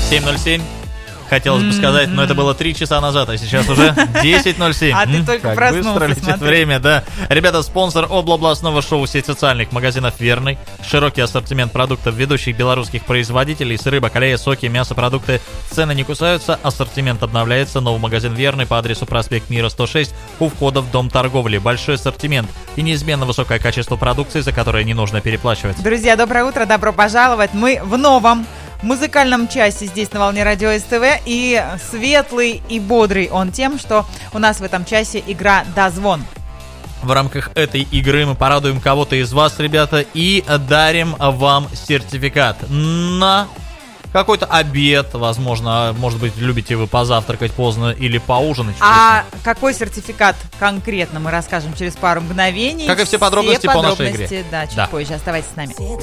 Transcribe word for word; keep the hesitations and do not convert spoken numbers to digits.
семь ноль семь. Хотелось бы сказать, но это было три часа назад, а сейчас уже десять ноль семь. А ты только проснулся, быстро летит смотри. время, да. Ребята, спонсор областного шоу сеть социальных магазинов «Верный». Широкий ассортимент продуктов ведущих белорусских производителей. Сыры, бакалея, соки, мясо, продукты. Цены не кусаются, ассортимент обновляется. Новый магазин «Верный» по адресу проспект Мира, сто шесть, у входа в Дом торговли. Большой ассортимент и неизменно высокое качество продукции, за которое не нужно переплачивать. Друзья, доброе утро, добро пожаловать. Мы в новом музыкальном часе здесь на волне радио СТВ. И светлый и бодрый он тем, что у нас в этом часе игра «Дозвон». В рамках этой игры мы порадуем кого-то из вас, ребята, и дарим вам сертификат на какой-то обед. Возможно, может быть, любите вы позавтракать поздно или поужинать. А какой сертификат конкретно мы расскажем через пару мгновений. Как и все подробности, все по нашей подробности, игре. Да, чуть Да. позже. Оставайтесь с нами.